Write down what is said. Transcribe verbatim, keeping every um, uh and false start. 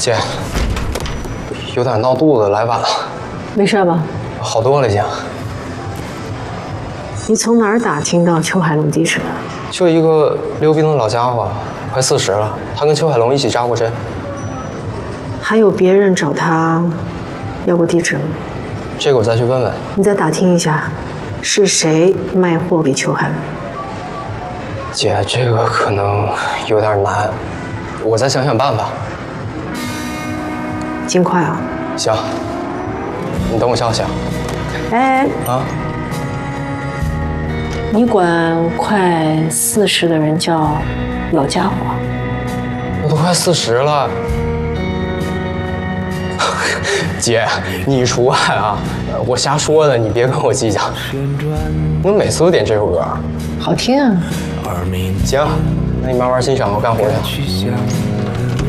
姐，有点闹肚子，来晚了。 没事吧？ 好多了已经。 你从哪儿打听到邱海龙地址的？ 就一个溜冰的老家伙，快四十了，他跟邱海龙一起扎过针。 还有别人找他要过地址吗？ 这个我再去问问。 你再打听一下，是谁卖货给邱海龙？ 姐，这个可能有点难，我再想想办法。 尽快啊！ 行，你等我消息啊。 哎啊， 你管快四十的人叫老家伙？ 我都快四十了。姐，你除外啊！我瞎说的，你别跟我计较。我每次都点这首歌， 好听啊！ 行，那你慢慢欣赏，我干活去。